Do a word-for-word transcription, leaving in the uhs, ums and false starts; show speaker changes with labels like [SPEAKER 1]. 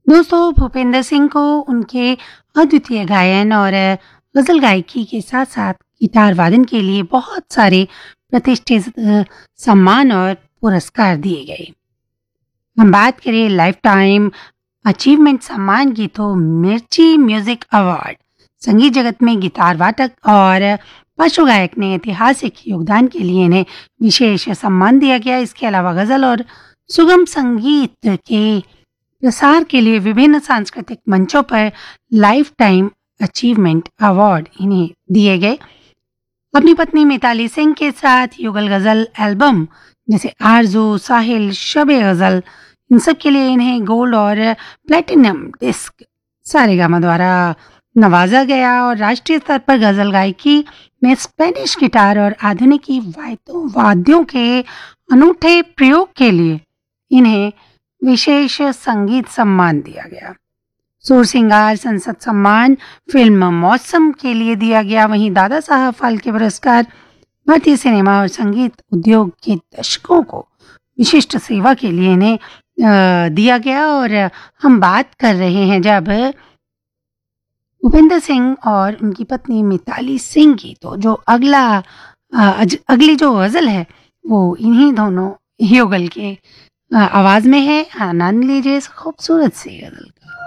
[SPEAKER 1] दोस्तों, भूपेंद्र सिंह को उनके अद्वितीय गायन और गज़ल गायकी के साथ-साथ गिटार वादन के लिए बहुत सारे प्रतिष्ठित अ, सम्मान और पुरस्कार दिए गए। हम बात करें लाइफ टाइम अचीवमेंट सम्मान की तो मिर्ची म्यूजिक अवार्ड संगीत जगत में गिटार वादक और पार्श्व गायक ने ऐतिहासिक योगदान के लिए इन्हें विशेष सम्मान दिया गया। इसके अलावा गज़ल और सुगम संगीत के प्रसार के लिए विभिन्न सांस्कृतिक मंचों पर लाइफ टाइम अचीवमेंट अवार्ड इन्हें दिए गए। अपनी पत्नी मिताली सिंह के साथ युगल गज़ल एल्बम जैसे आरज़ू, साहिल, शब-ए गज़ल, इन सब के लिए इन्हें गोल्ड और प्लैटिनम डिस्क सारेगामा द्वारा नवाजा गया और राष्ट्रीय स्तर पर गज़ल गायकी में स्पेनिश गिटार और आधुनिक वाद्यों वाद्यों के अनूठे प्रयोग के लिए इन्हें विशेष संगीत सम्मान दिया गया। सूर सिंगार संसद सम्मान फिल्म मौसम के लिए दिया गया। वहीं दादा साहब फाल्के पुरस्कार भारतीय सिनेमा और संगीत उद्योग के दर्शकों को विशिष्ट सेवा के लिए इन्हें अ, दिया गया। और हम बात कर रहे हैं जब भूपेंद्र सिंह और उनकी पत्नी मिताली सिंह की, तो जो अगला अ, अज, अगली जो गज़ल है वो इन्हीं दोनों युगल के अ, आवाज़ में है। आनंद लीजिए इस खूबसूरत सी गज़ल का।